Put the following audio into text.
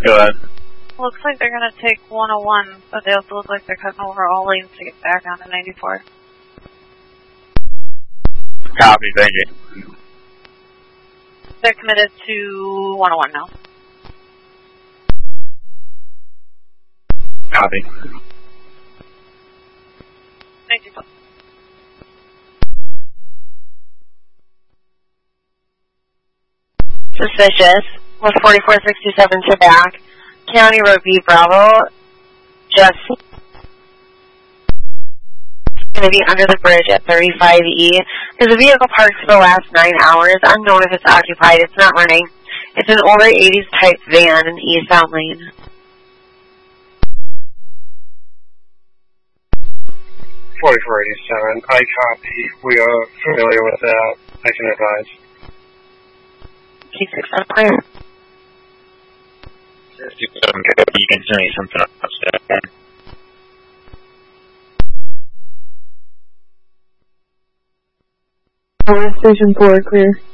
Go ahead. Looks like they're going to take 101, but they also look like they're cutting over all lanes to get back onto 94. Copy, thank you. They're committed to 101 now. Copy. 94. Suspicious. 14467 to back. County Road B Bravo. Just going to be under the bridge at 35E. There's a vehicle parked for the last 9 hours. Unknown if it's occupied. It's not running. It's an older 80s type van in eastbound lane. 4487. I copy. We are familiar with that. I can advise. K6 on clear. 67, you can send me something upstairs. Station 4, clear.